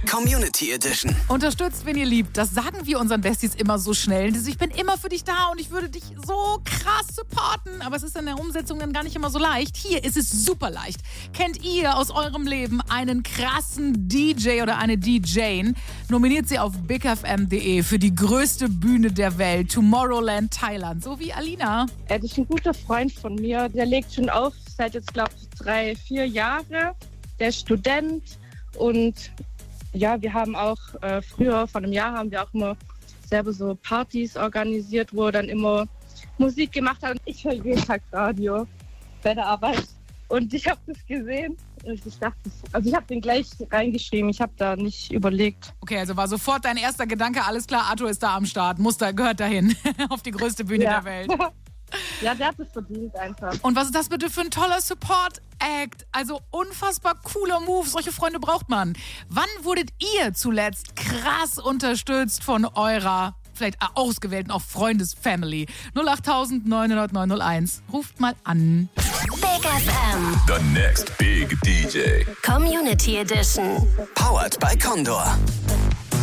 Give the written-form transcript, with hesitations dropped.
Community Edition. Unterstützt, wenn ihr liebt. Das sagen wir unseren Besties immer so schnell. Ich bin immer für dich da und ich würde dich so krass supporten. Aber es ist in der Umsetzung dann gar nicht immer so leicht. Hier ist es super leicht. Kennt ihr aus eurem Leben einen krassen DJ oder eine DJ? Nominiert sie auf bigfm.de für die größte Bühne der Welt, Tomorrowland Thailand. So wie Alina. Das ist ein guter Freund von mir. Der legt schon auf seit jetzt, glaube ich, 3-4 Jahre. Der ist Student und ja, wir haben auch früher, vor einem Jahr, haben wir auch immer selber so Partys organisiert, wo er dann immer Musik gemacht hat. Und ich höre jeden Tag Radio bei der Arbeit. Und ich habe das gesehen und ich dachte, also ich habe den gleich reingeschrieben, ich habe da nicht überlegt. Okay, also war sofort dein erster Gedanke, alles klar, Arthur ist da am Start, gehört dahin, auf die größte Bühne der Welt. Ja, der hat es verdient einfach. Und was ist das bitte für ein toller Support-Act? Also unfassbar cooler Move, solche Freunde braucht man. Wann wurdet ihr zuletzt krass unterstützt von eurer, vielleicht ausgewählten, auch Freundes-Family? 08000 900 901. Ruft mal an. Big FM. The next big DJ. Community Edition. Powered by Condor.